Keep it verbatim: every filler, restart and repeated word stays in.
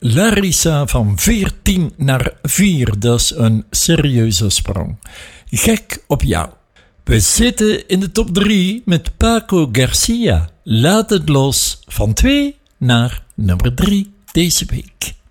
Larissa van veertien naar vier, dat is een serieuze sprong. Gek op jou. We zitten in de top drie met Paco Garcia. Laat het los van twee naar nummer drie deze week.